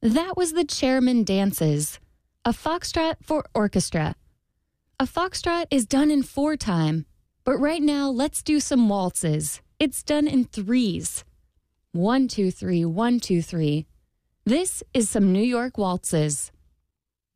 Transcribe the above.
That was the Chairman Dances, a foxtrot for orchestra. A foxtrot is done in 4/time, but right now let's do some waltzes. It's done in 3s. 1, 2, 3, 1, 2, 3. This is some New York waltzes.